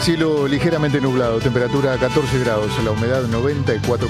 Cielo ligeramente nublado, temperatura 14 grados, la humedad 94%.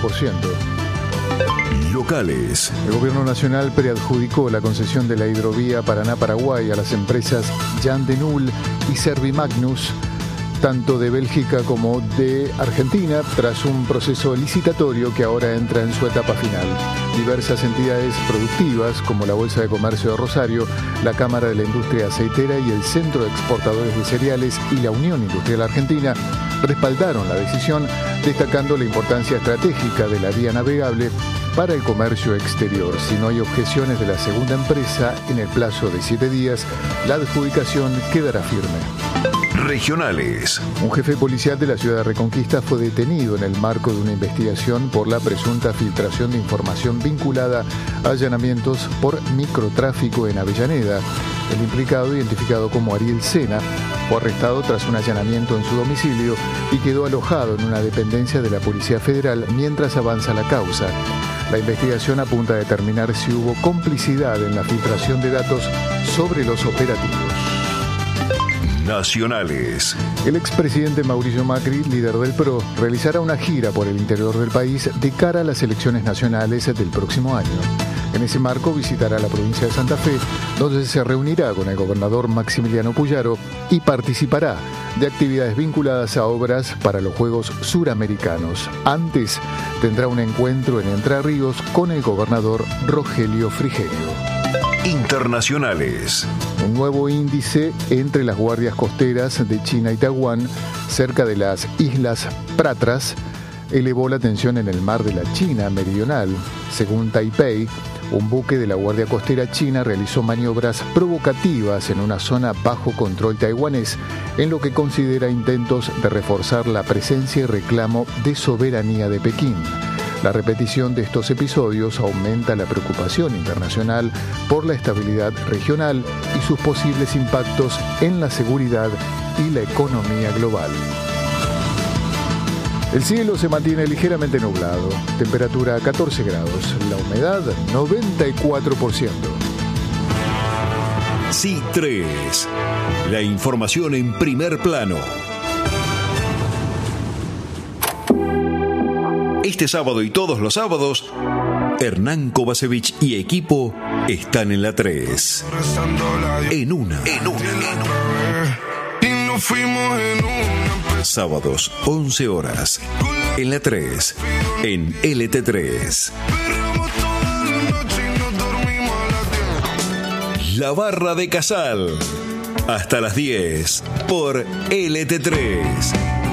Locales. El gobierno nacional preadjudicó la concesión de la hidrovía Paraná-Paraguay a las empresas Jan de Null y Servimagnus, tanto de Bélgica como de Argentina, tras un proceso licitatorio que ahora entra en su etapa final. Diversas entidades productivas, como la Bolsa de Comercio de Rosario, la Cámara de la Industria Aceitera y el Centro de Exportadores de Cereales y la Unión Industrial Argentina, respaldaron la decisión, destacando la importancia estratégica de la vía navegable para el comercio exterior. Si no hay objeciones de la segunda empresa, en el plazo de 7 días, la adjudicación quedará firme. Regionales. Un jefe policial de la ciudad de Reconquista fue detenido en el marco de una investigación por la presunta filtración de información vinculada a allanamientos por microtráfico en Avellaneda. El implicado, identificado como Ariel Sena, fue arrestado tras un allanamiento en su domicilio y quedó alojado en una dependencia de la Policía Federal mientras avanza la causa. La investigación apunta a determinar si hubo complicidad en la filtración de datos sobre los operativos. Nacionales. El expresidente Mauricio Macri, líder del PRO, realizará una gira por el interior del país de cara a las elecciones nacionales del próximo año. En ese marco visitará la provincia de Santa Fe, donde se reunirá con el gobernador Maximiliano Puyaro y participará de actividades vinculadas a obras para los Juegos Suramericanos. Antes, tendrá un encuentro en Entre Ríos con el gobernador Rogelio Frigerio. Internacionales. Un nuevo índice entre las guardias costeras de China y Taiwán, cerca de las Islas Pratras, elevó la tensión en el mar de la China meridional. Según Taipei, un buque de la Guardia Costera china realizó maniobras provocativas en una zona bajo control taiwanés, en lo que considera intentos de reforzar la presencia y reclamo de soberanía de Pekín. La repetición de estos episodios aumenta la preocupación internacional por la estabilidad regional y sus posibles impactos en la seguridad y la economía global. El cielo se mantiene ligeramente nublado, temperatura 14 grados, la humedad 94%. C3, la información en primer plano. Este sábado y todos los sábados, Hernán Kovacevic y equipo están en la 3. En una. Sábados, 11 horas. En la 3. En LT3. La Barra de Casal. Hasta las 10 por LT3.